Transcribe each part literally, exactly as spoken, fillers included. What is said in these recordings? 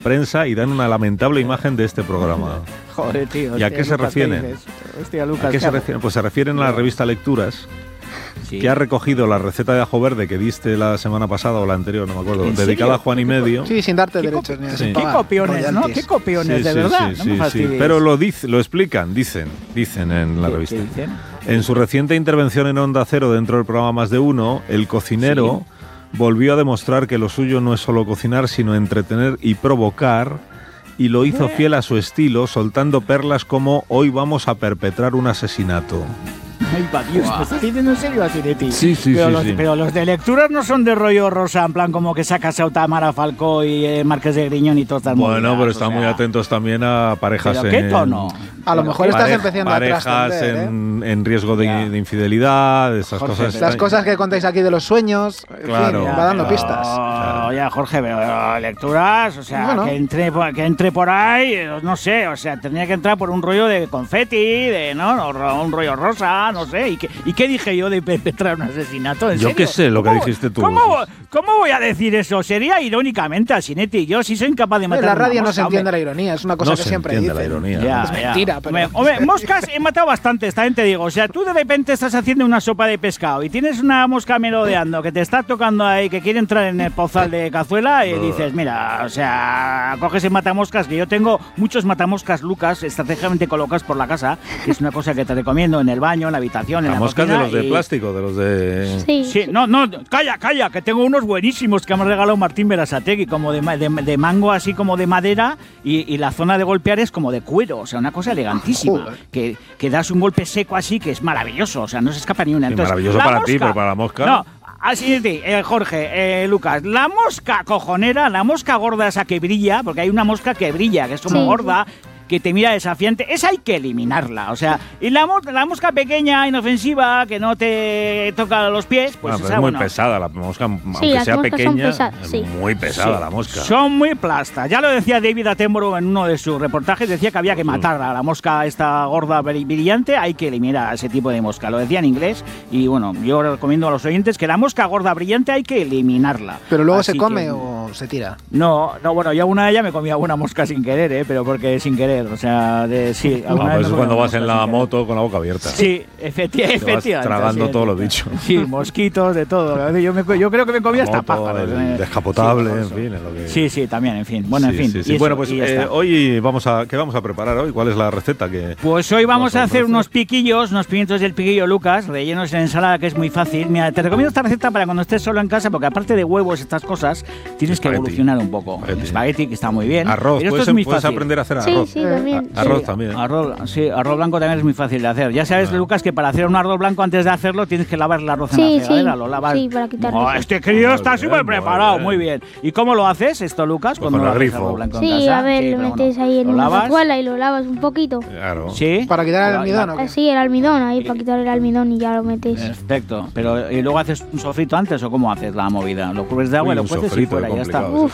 prensa y dan una lamentable imagen de este programa. Joder, tío. ¿Y a qué se refieren? Hostia, Lucas, ¿A qué se refieren? Pues se refieren a la revista Lecturas, sí. que ha recogido la receta de ajo verde que diste la semana pasada o la anterior, no me acuerdo, dedicada a Juan y medio. Sí, sin darte ¿Qué derechos ni sí. sin ¿Qué copiones, no? ¿Qué copiones, sí, de sí, verdad? Sí, no sí, sí. Pero lo, dice, lo explican, dicen, dicen en la ¿Qué, revista. ¿qué dicen? En su reciente intervención en Onda Cero dentro del programa Más de Uno, el cocinero sí. volvió a demostrar que lo suyo no es solo cocinar, sino entretener y provocar, y lo hizo fiel a su estilo, soltando perlas como «Hoy vamos a perpetrar un asesinato». Ay, va Dios, wow. ¿Me estás diciendo en serio así de ti? Sí, sí, pero sí, los, sí. Pero los de Lecturas no son de rollo rosa, en plan como que sacas a Tamara Falcó y eh, Márquez de Griñón y todas estas Bueno, movidas, pero están o sea, muy atentos también a parejas ¿pero en... qué tono? A lo mejor estás pareja, empezando parejas a trascender, en, ¿eh? en riesgo de, de infidelidad, esas Jorge, cosas. Las cosas que contáis aquí de los sueños, claro, en fin, va dando pero, pistas. Claro. Ya, Jorge, pero Lecturas, o sea, bueno. que, entre, que entre por ahí, no sé, o sea, tendría que entrar por un rollo de confeti, de no, un rollo rosa, no sé, y que, y ¿qué dije yo de perpetrar un asesinato? ¿En yo serio? qué sé lo que dijiste tú. ¿cómo, ¿Cómo voy a decir eso? Sería irónicamente al Sinetti. Yo sí soy incapaz de matar en la radio una mosca, no se entiende hombre. la ironía, es una cosa no que se siempre entiende dicen. la ironía. Ya, es ya. mentira, pero... Hombre, hombre, moscas he matado bastantes, también te digo. O sea, tú de repente estás haciendo una sopa de pescado y tienes una mosca merodeando que te está tocando ahí, que quiere entrar en el pozal de cazuela y dices, mira, o sea, coges el matamoscas, que yo tengo muchos matamoscas, Lucas, estratégicamente colocados por la casa, que es una cosa que te recomiendo en el baño, en la habitación, en la moscas cocina. de los de y... plástico, de los de... Sí. Sí, no, no, calla, calla, que tengo unos buenísimos que me ha regalado Martín Berasategui, como de, de, de mango así como de madera y, y la zona de golpear es como de cuero, o sea, una cosa elegantísima, que, que das un golpe seco así que es maravilloso, o sea, no se escapa ni una. Sí, Entonces, maravilloso la para mosca, ti, pero para la mosca... No, así es de, eh, Jorge, eh, Lucas, la mosca cojonera, la mosca gorda esa que brilla, porque hay una mosca que brilla, que es como sí. gorda, que te mira desafiante, esa hay que eliminarla, o sea, y la, mo la mosca pequeña, inofensiva, que no te toca los pies, pues no, esa, es muy bueno, pesada la mosca, sí, aunque sea pequeña, pesadas, es sí. muy pesada sí. la mosca. Son muy plastas, ya lo decía David Attenborough en uno de sus reportajes, decía que había que matar a la mosca esta gorda brillante, hay que eliminar a ese tipo de mosca, lo decía en inglés, y bueno, yo recomiendo a los oyentes que la mosca gorda brillante hay que eliminarla. ¿Pero luego Así se come que, o se tira? No, no, bueno, yo una de ellas me comía una mosca sin querer, ¿eh? Pero porque sin querer, o sea, de sí, no, pero eso es cuando vas en la moto con la boca abierta. Sí, efecti efectivamente. Vas tragando sí, todo lo dicho. Sí, mosquitos, de todo. Yo, me, yo creo que me comía hasta pájaros. El descapotable, sí, en fin. Es lo que... Sí, sí, también, en fin. Bueno, sí, en fin. Sí, sí. Eso, bueno, pues eh, hoy vamos a, ¿qué vamos a preparar hoy? ¿Cuál es la receta que...? Pues hoy vamos a hacer unos piquillos, unos pimientos del piquillo Lucas, rellenos en ensalada, que es muy fácil. Mira, te recomiendo esta receta para cuando estés solo en casa, porque aparte de huevos, estas cosas, tienes espagueti. que evolucionar un poco. Espagueti. Espagueti, que está muy bien. Arroz, pero puedes, esto es muy puedes fácil. aprender a hacer Sí, arroz. sí, también. A arroz Sí, también. Arroz, sí, arroz blanco también es muy fácil de hacer. Ya sabes, Ah. Lucas, que para hacer un arroz blanco antes de hacerlo tienes que lavar el arroz Sí, en la fregadera. sí. Lo lavas. Sí, para quitarle Oh, eso. este crío está Muy súper bien, muy preparado, bien. muy bien. ¿Y cómo lo haces esto, Lucas? Pues cuando con el haces grifo. arroz blanco en Sí, casa? a ver, Sí, lo pero metes bueno, ahí en ¿lo una lavas? cazuela y lo lavas un poquito. Claro. Sí. ¿Para quitar el La- almidón la- o qué? Sí, el almidón, ahí para quitar el almidón y ya lo metes. Perfecto. Pero ¿y luego haces un sofrito antes o cómo haces la movida? ¿Lo cubres de agua Uy, y lo un cueces y sofrito, fuera? qué Ya está. complicado. Uf.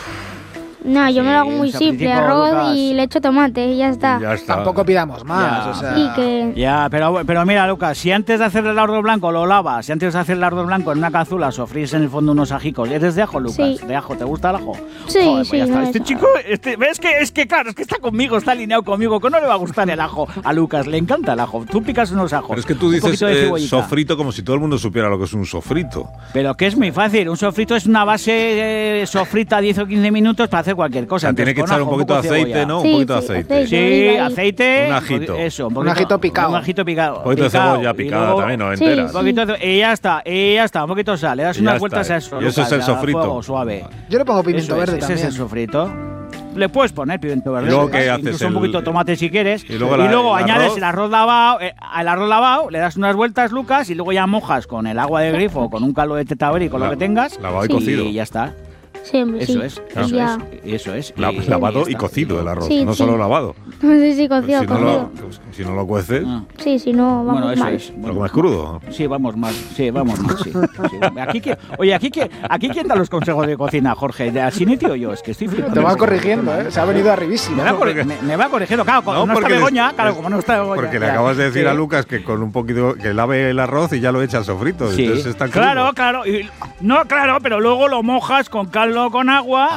No, yo me lo hago Sí, muy un simple, sofritico, arroz Lucas. y le echo tomate y ya está. Ya está. Tampoco pidamos más, Ya. o sea... Sí, que... Ya, pero, pero mira, Lucas, si antes de hacer el arroz blanco lo lavas, si antes de hacer el arroz blanco en una cazuela sofríes en el fondo unos ajicos, ¿eres de ajo, Lucas? Sí. ¿De ajo? ¿Te gusta el ajo? Sí, Joder, pues sí, ya está. no Este es- chico, este, ¿ves que es que claro, es que está conmigo, está alineado conmigo, que no le va a gustar el ajo a Lucas, le encanta el ajo. Tú picas unos ajos. Pero es que tú un dices poquito de eh, cebollita. sofrito como si todo el mundo supiera lo que es un sofrito. Pero que es muy fácil, un sofrito es una base eh, sofrita diez o quince minutos para hacer cualquier O cosa. sea, tiene Entonces, que con echar ajo, un poquito de poco aceite, cebolla. ¿no? Sí, un poquito de sí, aceite. aceite. Sí, Oliva y- aceite. Un ajito. Eso, un, Un ajito picado. Un ajito picado. Un poquito de picado, cebolla y picada luego- también, no Sí, entera. Un poquito de- y ya está, y ya está, un poquito de sal, le das Y unas ya vueltas está. a eso. Y eso es Lucas, el a sofrito. fuego suave. Yo le pongo pimiento Eso es, verde ese también. es el sofrito. Le puedes poner pimiento verde. ¿Y luego Lucas, qué haces? incluso un El- poquito de tomate si quieres. y luego la- el añades arroz. el arroz lavado, eh, al arroz lavado, le das unas vueltas, Lucas, y luego ya mojas con el agua de grifo o con un caldo de tetaberí, con La- lo que tengas. lavado y Sí. cocido. Y ya está. Siempre, Eso sí. es, Y eso ya. es, eso es. La- Y- lavado ya y está. cocido el arroz, Sí, no sí. solo lavado. Sí, sí, cocido, si, no lo, cocido. pues, si no lo cueces, Ah. Sí, si no, vamos Bueno, eso mal. es. lo Bueno, comes crudo. sí, vamos mal. Sí, vamos mal, sí. sí. Aquí que, oye, aquí que, aquí quién da los consejos de cocina, Jorge, ¿de Asinetti o yo? Es que estoy flipando. Te va corrigiendo, ¿eh? Se ha venido arribísimo. Me va, corri- me, me va corrigiendo, claro, como No, no, está porque Begoña, les- claro, les- como no está Begoña. Porque le ya. acabas de decir Sí. a Lucas que con un poquito que lave el arroz y ya lo echa al sofrito. Sí, Entonces está crudo. claro, claro. Y, no, claro, pero luego lo mojas con caldo mezclarlo con agua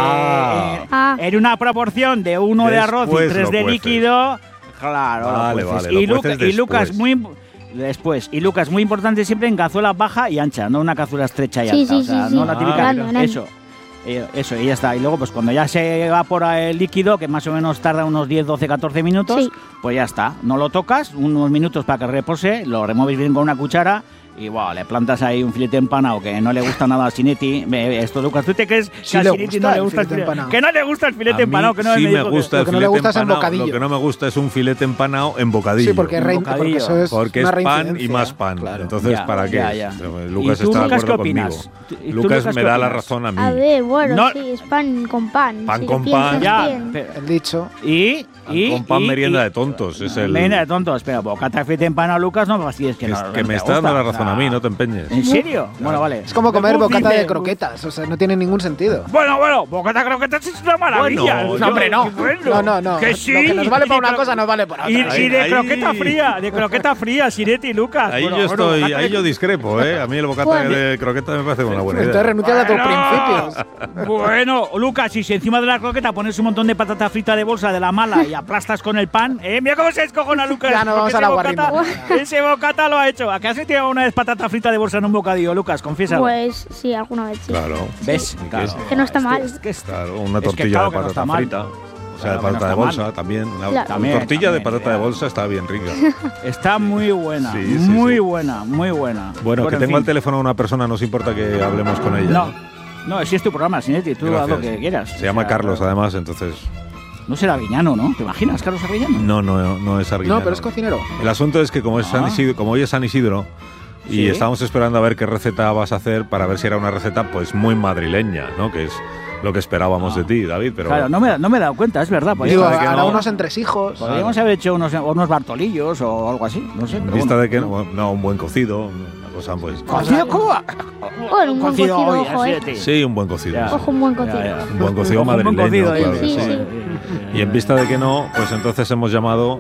Ah. eh, eh, Ah. en una proporción de uno de arroz y Después tres lo de cueces. líquido. Claro, Vale, lo cueces. vale, lo y, Luca- cueces y Lucas, después. muy después. Y Lucas, muy importante siempre en cazuela baja y ancha, no una cazuela estrecha y Sí, alta. sí, o sea, sí, no sí. la típica. Grande, grande. Eso. Eh, Eso, y ya está. Y luego, pues cuando ya se evapora el líquido, que más o menos tarda unos diez, doce, catorce minutos, Sí. pues ya está. No lo tocas, unos minutos para que repose, lo remueves bien con una cuchara y wow, le plantas ahí un filete empanado que no le gusta nada a Sinetti. Ve, Esto, Lucas, ¿tú te crees Sí que a le Sinetti gusta no le el gusta el filete filete empanado. Que no le gusta el filete A mí empanado, que no sí me dijo que- gusta Lo el que no le filete gusta es el empanado. bocadillo. Lo que no me gusta es un filete empanado en bocadillo. Sí, porque, es rein- bocadillo. porque eso es Porque una es pan y reincidencia. más pan. Claro. Entonces, Ya, ¿para qué? ya, ya. Lucas ¿Y tú, está de Lucas, acuerdo qué opinas? conmigo. ¿Y tú, Lucas Lucas, me qué da la opinas? razón a mí. A ver, bueno, No. sí, es pan con pan. Pan si con lo pan. piensas Ya, bien. pero- El dicho. y, y, Con pan y- merienda y- de tontos. Es el... Merienda de tontos, pero bocata de filete empanado, Lucas, no me fastidies que, que, no, es- no que me te está dando gusta, la razón o a sea, mí, no te empeñes. ¿En serio? Bueno, vale. Es como comer Buffi bocata de me- croquetas, o sea, no tiene ningún sentido. Bueno, bueno, bocata de croquetas es una maravilla. Bueno, No, hombre, no. Qué bueno. No, no, no. Que sí. Lo que nos vale Y para de una cro- cosa nos vale para otra. Y, Ahí- y de ahí- croqueta fría, de croqueta fría, Sinetti y Lucas. Ahí Bueno, yo bueno, estoy, bocata ahí de- yo discrepo, ¿eh? A mí el bocata Bueno. de croqueta me parece una buena Entonces idea. renuncia a tus Bueno. principios. Bueno, Lucas, y si encima de la croqueta pones un montón de patata frita de bolsa de la mala y aplastas con el pan, ¿eh? Mira cómo se descojona Lucas. Ya no porque vamos ese a la bocata- guarrima. Ese bocata lo ha hecho. ¿A qué has tirado una vez patata frita de bolsa en un bocadillo, Lucas? Confiésalo. Pues sí, alguna vez sí. Claro. ¿Ves? ¿Y qué Claro. es? Que no está Es mal. es que es- Claro, una Es que tortilla claro de que no patata está mal. frita. O sea, Claro de que no patata de está bolsa mal. también. Una Claro. También, tortilla de también, patata ya. de bolsa está bien rica. Está muy buena. Sí, sí, muy sí. buena, muy buena. Bueno, que en tengo fin. al teléfono a una persona, no os importa que hablemos con ella. No, no, si es tu programa, Sinetti, tú haz Gracias. lo que quieras. Se llama O sea, Carlos, además, entonces. No será Arguiñano, ¿no? ¿Te imaginas, Carlos Arguiñano? No, no, no es Arguiñano. No, pero es cocinero. El asunto es que como, es San Ah. Isidro- como hoy es San Isidro y Sí. estamos esperando a ver qué receta vas a hacer para ver si era una receta pues muy madrileña, ¿no? Que es lo que esperábamos Ah. de ti, David. Pero Claro, no me, no me he dado cuenta, es verdad. Digo, Podríamos, de que hará no. unos entresijos. podríamos haber hecho unos, unos bartolillos o algo así, no sé. en pero vista bueno. de que no, no, un buen cocido, una cosa pues. ¿Cocido cómo? Bueno, un buen cocido, hoy, ojo, así eh. de ti. Sí, un buen cocido. Ya. sí. Ojo, un buen cocido. Ya, ya. Un buen cocido Ojo, un buen madrileño, cocido, claro, sí, sí. sí. Y en vista de que no, pues entonces hemos llamado,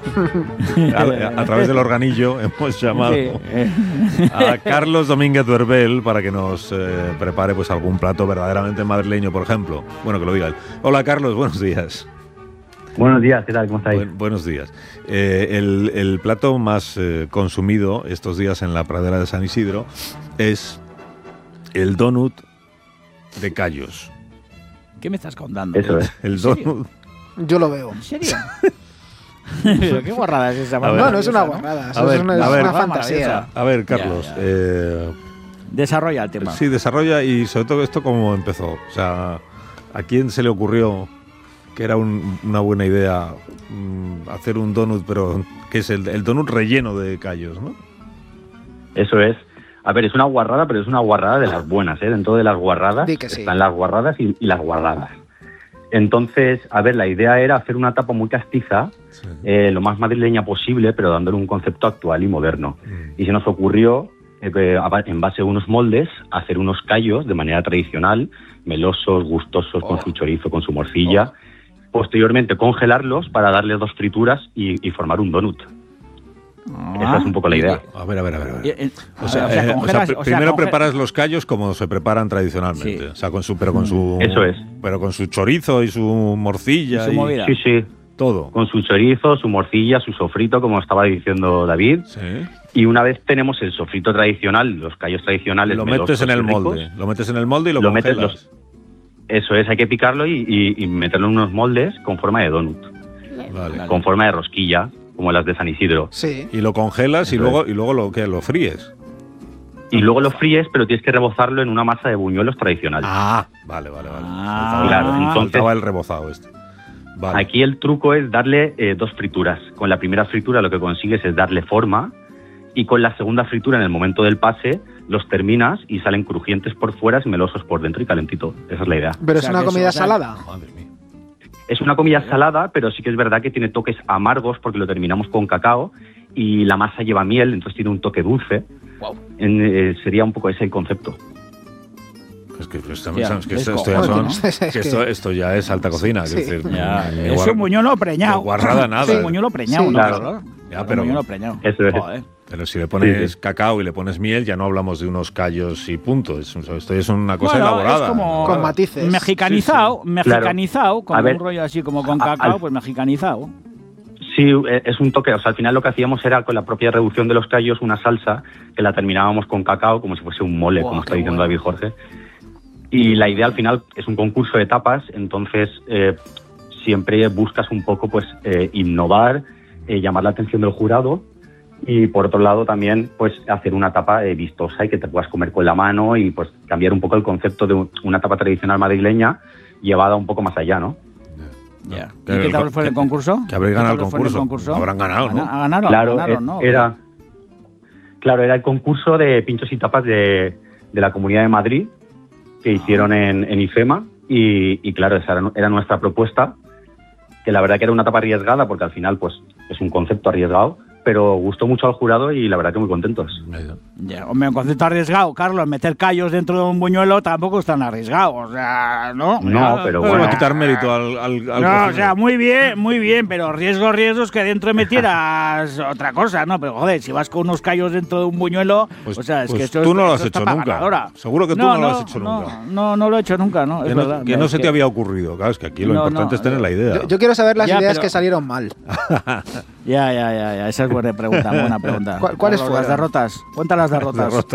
a, a través del organillo, hemos llamado Sí, eh. a Carlos Domínguez Duerbel para que nos eh, prepare pues algún plato verdaderamente madrileño, por ejemplo. Bueno, que lo diga él. Hola, Carlos, buenos días. Buenos días, ¿qué tal? ¿Cómo estáis? Buen- buenos días. Eh, el, el plato más eh, consumido estos días en la pradera de San Isidro es el donut de callos. ¿Qué me estás contando? Eso es. El ¿En serio? donut. Yo lo veo. ¿En serio? Pero qué guarrada es esa. A ver. No, no es una maravillosa, ¿no? guarrada. A Eso ver, es una, a es ver. una Guarrada fantasía. maravillosa. A ver, Carlos. Ya, ya. eh, Desarrolla el tema. Sí, desarrolla y sobre todo esto cómo empezó. O sea, ¿a quién se le ocurrió que era un- una buena idea mm, hacer un donut, pero que es el, el donut relleno de callos, ¿no? Eso es. A ver, es una guarrada, pero es una guarrada de las buenas, ¿eh? Dentro de las guarradas Di que sí. están las guarradas y, y las guardadas. Entonces, a ver, la idea era hacer una tapa muy castiza, Sí. eh, lo más madrileña posible, pero dándole un concepto actual y moderno. Mm. Y se nos ocurrió, eh, a ba- en base a unos moldes, hacer unos callos de manera tradicional, melosos, gustosos, con Oh. su chorizo, con su morcilla. Posteriormente, congelarlos para darle dos frituras y, y formar un donut. Esa es un poco la idea. A ver, a ver, a ver. a ver. Y- eh, O sea, o sea, eh, o sea, congelas- pr- o sea, primero conge- preparas los callos como se preparan tradicionalmente, Sí. o sea, con su, pero con su, Eso es. pero con su chorizo y su morcilla Y su y movida. Sí, sí. todo. Con su chorizo, su morcilla, su sofrito, como estaba diciendo David. Sí. Y una vez tenemos el sofrito tradicional, los callos tradicionales, Lo metes melosos en el y ricos, molde, lo metes en el molde y lo, Lo metes congelas. eso es, hay que picarlo y, y- y meterlo en unos moldes con forma de donut, Vale. Vale. con forma de rosquilla, como las de San Isidro. Sí. Y lo congelas y Eso luego y luego lo que lo fríes. Y luego lo fríes, pero tienes que rebozarlo en una masa de buñuelos tradicional. Ah, vale, vale, vale. Ah, Faltaba- claro, faltaba entonces- el rebozado este. Vale. Aquí el truco es darle eh, dos frituras. Con la primera fritura lo que consigues es darle forma y con la segunda fritura en el momento del pase los terminas y salen crujientes por fuera, melosos por dentro y calentito. Esa es la idea. Pero O es sea, una que comida eso, o sea, salada. Madre mía. Es una comida salada, pero sí que es verdad que tiene toques amargos porque lo terminamos con cacao y la masa lleva miel, entonces tiene un toque dulce. Guau. En, eh, sería un poco ese el concepto. Es que, esto, Hostia, es que es esto, co- esto ya Joder, son- no sé, es que que- esto, esto ya es alta cocina. Sí. Es decir, Ya, ni es guar- un buñuelo preñado. de guarrada nada. Es un buñuelo preñado, Sí, ¿no? claro. Claro. Ya, pero, yo lo preñado. Eso es. Joder. pero si le pones Sí, sí. cacao y le pones miel, ya no hablamos de unos callos y punto. Es, esto es una cosa Bueno, elaborada. es como Con matices. mexicanizado, Sí, mexicanizado, Claro. como A ver, un rollo así como con a- cacao, al- pues mexicanizado. Sí, eh, es un toque. O sea, al final lo que hacíamos era con la propia reducción de los callos una salsa que la terminábamos con cacao como si fuese un mole, Buah, como qué está diciendo bueno. David Jorge. Y la idea al final es un concurso de tapas, entonces eh, siempre buscas un poco pues eh, innovar, eh, llamar la atención del jurado y por otro lado también pues hacer una tapa eh, vistosa y que te puedas comer con la mano y pues cambiar un poco el concepto de un- una tapa tradicional madrileña llevada un poco más allá, ¿no? Ya. Que ¿Y qué el tal co- fue el que- concurso? que habréis ¿Qué ganado tal el fue en concurso. Habrán ganado, ¿no? Gana- Ganaron, Claro, ganaron, eh, ¿no? era, claro, era el concurso de pinchos y tapas de, de la Comunidad de Madrid que hicieron en, en IFEMA y, y claro, esa era, era nuestra propuesta, que la verdad que era una tapa arriesgada porque al final pues es un concepto arriesgado, pero gustó mucho al jurado y la verdad que muy contentos. Ya, hombre, un concepto arriesgado, Carlos. Meter callos dentro de un buñuelo tampoco es tan arriesgado. O sea, no. No, Ya, pero No bueno. va a quitar mérito al, al, al No, o cocinero. sea, muy bien, muy bien, pero riesgo, riesgo es que dentro metieras otra cosa, ¿no? Pero joder, si vas con unos callos dentro de un buñuelo, Pues- o sea, es pues que esto tú es- no lo has esto está hecho pa' nunca. ganadora. Seguro que tú no lo has hecho no, nunca. No, no lo he hecho nunca, ¿no? Que Es no, verdad. que no Es se que- te había ocurrido. Claro, es que aquí lo No, importante no, es tener yo- la idea. Yo, yo quiero saber las Ya, ideas pero- que salieron mal. Ya, ya, ya, ya, esa es buena pregunta, buena pregunta. ¿Cuál- cuáles Carlos, Las fueron? derrotas, cuenta las derrotas. Derrota.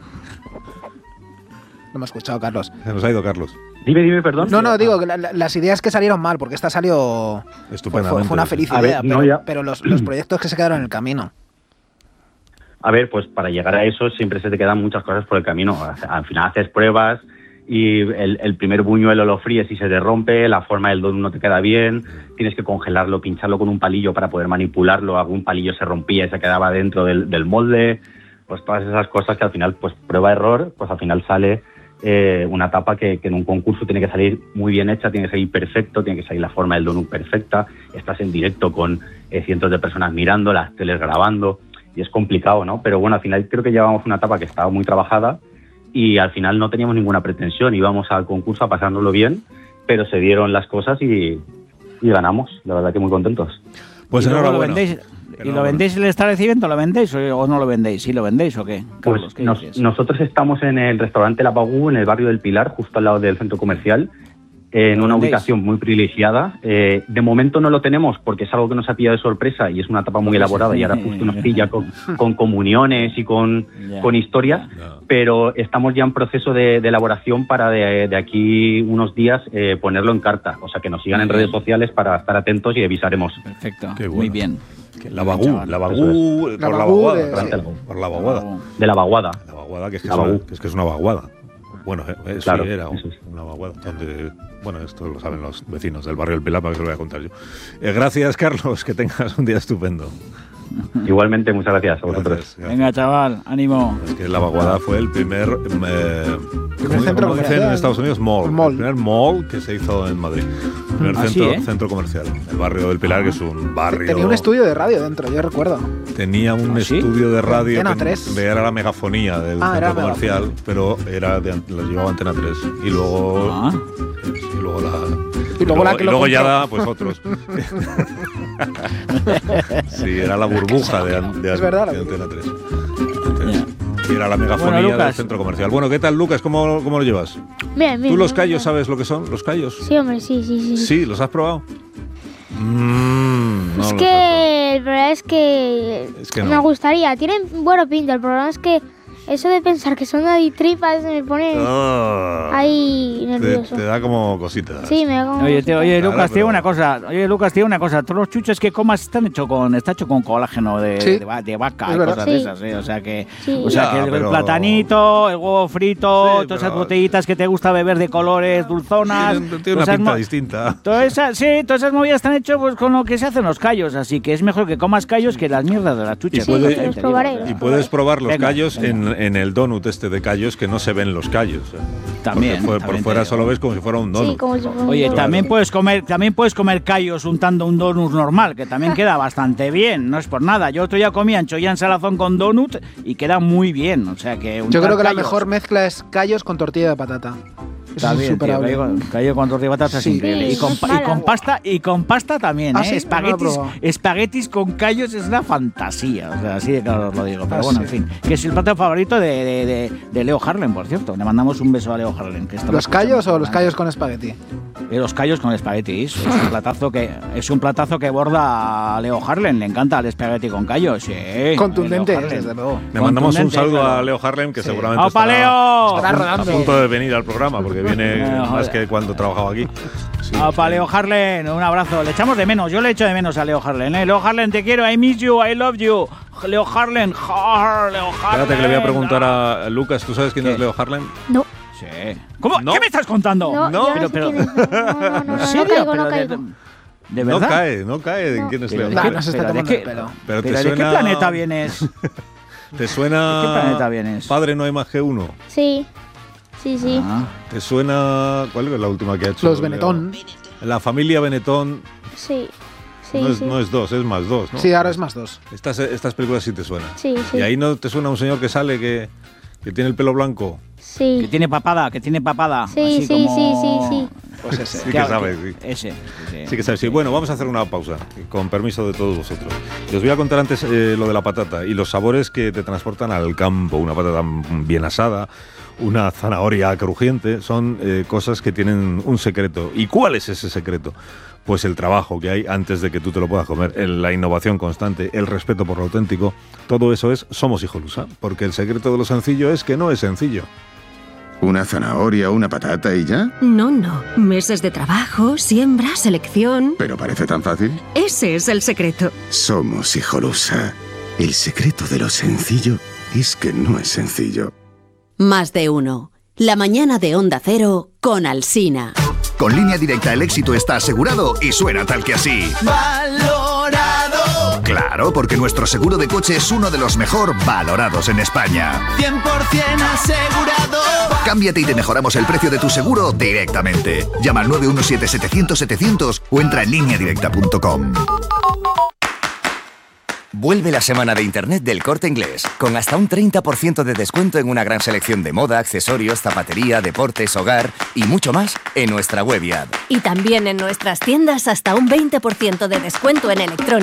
No me ha escuchado, Carlos. Se nos ha ido Carlos. Dime, dime, perdón. No, no, digo que la- la- las ideas que salieron mal, porque esta salió. Fue, Estupendamente. fue- fue una feliz A ver, idea, no, pero, ya. pero los, los proyectos que se quedaron en el camino. A ver, pues para llegar a eso siempre se te quedan muchas cosas por el camino. Al final haces pruebas y el, el primer buñuelo lo fríes y se te rompe, la forma del donut no te queda bien, tienes que congelarlo, pincharlo con un palillo para poder manipularlo, algún palillo se rompía y se quedaba dentro del, del molde, pues todas esas cosas que al final, pues prueba-error, pues al final sale eh, una tapa que, que en un concurso tiene que salir muy bien hecha, tiene que salir perfecto, tiene que salir la forma del donut perfecta, estás en directo con eh, cientos de personas mirando, las teles grabando, y es complicado, ¿no? Pero bueno, al final creo que llevamos una tapa que estaba muy trabajada y al final no teníamos ninguna pretensión, íbamos al concurso a pasárnoslo bien, pero se dieron las cosas y, y ganamos, la verdad que muy contentos. Pues ¿Y luego lo enhorabuena. vendéis, ¿Y Enhorabuena. lo vendéis el establecimiento? ¿Lo vendéis o, o no lo vendéis? ¿Sí lo vendéis o qué? Pues Carlos, ¿qué nos- dices? nosotros estamos en el restaurante La Bagú, en el barrio del Pilar, justo al lado del centro comercial, en ¿Lo una vendéis? ubicación muy privilegiada. Eh, de momento no lo tenemos porque es algo que nos ha pillado de sorpresa y es una tapa muy elaborada y ahora justo nos pilla con, con comuniones y con, Ya, con historias, ya. pero estamos ya en proceso de, de elaboración para de, de aquí unos días eh, ponerlo en carta. O sea, que nos sigan en Muy redes bien. sociales para estar atentos y avisaremos. Perfecto, Qué bueno. muy bien. La Bagú, chaval. la Bagú, La por la Bagú vaguada, de- claro, sí. por la vaguada. De la vaguada. La vaguada, que es que, La es, una, Bagú. que es que es una vaguada. Bueno, eh, eh, sí, Claro, era un- eso es. una vaguada. Donde, bueno, esto lo saben los vecinos del barrio del Pilar, para que se lo voy a contar yo. Eh, gracias, Carlos, que tengas un día estupendo. Igualmente, muchas gracias a vosotros. Gracias, gracias. Venga, chaval, ánimo. Es que la vaguada fue el primer, eh, ¿cómo, centro cómo dicen comercial. en Estados Unidos? Mall. Mall. El primer mall que se hizo en Madrid. El primer Ah, centro, sí, ¿eh? centro comercial. El barrio del Pilar, que es un barrio... Tenía un estudio de radio dentro, yo recuerdo. Tenía un ¿Ah, sí? estudio de radio Antena que tres. era la megafonía del Ah, era centro la comercial, pero era de, lo llevaba Antena tres. Y luego, Ah. y luego la... Y luego la que y lo luego ya compró. da, pues otros. Sí, era la burbuja de, an- de, Es verdad, la de Antena burbuja. tres. Y era la megafonía Bueno, del Lucas. centro comercial. Bueno, ¿qué tal, Lucas? ¿Cómo, cómo lo llevas? Bien, bien. ¿Tú los bien, callos bien. sabes lo que son? ¿Los callos? Sí, hombre, sí, sí, sí. Sí, ¿los has probado? Mm, no es los has que el problema es que, Es que me no. gustaría. Tienen bueno pinta. El problema es que eso de pensar que son aditripas me pone probado. Ah, ahí te, nervioso. te da como cositas. Sí, me da como... Oye, te- oye Claro, Lucas, te pero- digo una cosa. Oye, Lucas, te digo una cosa. Todos los chuches que comas están hechos con, está hecho con colágeno de, Sí. de, va- de vaca Es y verdad. cosas de Sí. esas, ¿eh? O sea que, Sí. o sea Ya, que el, el pero- platanito, el huevo frito, Sí, todas esas pero- botellitas que te gusta beber de colores, dulzonas. Tiene, tiene todas una esas pinta mo- distinta. Todas esas, sí, todas esas movidas están hechas pues, con lo que se hacen los callos, así que es mejor que comas callos que las mierdas de las chuchas. Y puede- Te los digo, probaré, o sea, Y puedes probar los Venga, callos venga. En, en el donut este de callos, que no se ven los callos. ¿eh? También, Porque fue- por también te fuera digo. solo ves como si fuera un donut. Sí, como si fuera un Oye, donut. también puedes comer, también puedes comer callos untando un donut normal, que también queda bastante bien, no es por nada. Yo otro día comí ancholla en salazón con donut y queda muy bien, o sea que Yo untar creo que la callos- mejor mezcla es callos con tortilla de patata. Eso Está es bien, tío, insuperable. callo, callo con tortilla de patatas Sí. increíble. Sí, Y con, no es pa- y mala. con pasta y con pasta también, ¿Ah, ¿eh? sí? Espaguetis, No lo he probado. espaguetis con callos es una fantasía. O sea, así de claro os lo digo. Pero Ah, bueno, sí. en fin. Que es el plato favorito de, de, de, de Leo Harlem, por cierto. Le mandamos un beso a Leo Harlem. Que está ¿Los callos o los escuchando. callos con espagueti? Eh, Los callos con espaguetis. Es un platazo que es un platazo que borda a Leo Harlem. Le encanta el espagueti con callos. Sí. Contundente, Leo Harlem. desde luego. Le mandamos un Contundente, saludo claro. a Leo Harlem, que Sí. seguramente ¡Opa, estará Leo! Estará a rodando. punto de venir al programa, porque viene Eh, más joder. que cuando trabajaba aquí. Sí. Opa, Leo Harlem, un abrazo. Le echamos de menos, yo le echo de menos a Leo Harlem. ¿eh? Leo Harlem, te quiero, I miss you, I love you. Leo Harlem, har, Leo Harlem. Espérate que le voy a preguntar a Lucas, ¿tú sabes quién ¿Qué? es Leo Harlem? No, Sí. ¿Cómo? No. ¿Qué me estás contando? no, No, yo pero- sé pero- quién es. No, no, no, no, ¿En no, serio? caigo, Pero no de, caigo. ¿De No verdad? cae, no cae en No. quién es Pero Leo. ¿de Nah, qué- no se está pero ¿de tomando qué- el pelo. Pero te pero ¿de qué suena- planeta vienes? ¿Te suena? ¿De qué planeta vienes? Padre no hay más que uno. Sí, sí, sí. Ah, ¿Te suena? ¿Cuál es la última que ha hecho? Los Leo? Benetton. La familia Benetton Sí, sí, no, es, sí. no es dos, es más dos, ¿no? Sí, ahora es más dos. Estas, estas películas sí te suenan. Sí, sí. Y ahí no te suena un señor que sale que, que tiene el pelo blanco. que Sí, tiene papada, que tiene papada. sí, así sí, como- sí, sí, sí. Pues ese. Sí que sabes, sí. Ese. ese. Sí que sabes, sí. Bueno, vamos a hacer una pausa, con permiso de todos vosotros. Les voy a contar antes eh, lo de la patata y los sabores que te transportan al campo. Una patata bien asada, una zanahoria crujiente, son eh, cosas que tienen un secreto. ¿Y cuál es ese secreto? Pues el trabajo que hay antes de que tú te lo puedas comer, el- la innovación constante, el respeto por lo auténtico, todo eso es Somos Hijolusa, porque el secreto de lo sencillo es que no es sencillo. ¿Una zanahoria, una patata y ya? No, no. Meses de trabajo, siembra, selección. Pero parece tan fácil. Ese es el secreto. Somos Hijolusa. El secreto de lo sencillo es que no es sencillo. Más de uno. La mañana de Onda Cero con Alsina. Con Línea Directa el éxito está asegurado y suena tal que así. ¡Valorado! Claro, porque nuestro seguro de coche es uno de los mejor valorados en España. cien por ciento asegurado. Cámbiate y te mejoramos el precio de tu seguro directamente. Llama al nueve uno siete setecientos setecientos o entra en línea directa punto com. Vuelve la semana de Internet del Corte Inglés, con hasta un treinta por ciento de descuento en una gran selección de moda, accesorios, zapatería, deportes, hogar y mucho más en nuestra web y app. Y también en nuestras tiendas hasta un veinte por ciento de descuento en electrónica.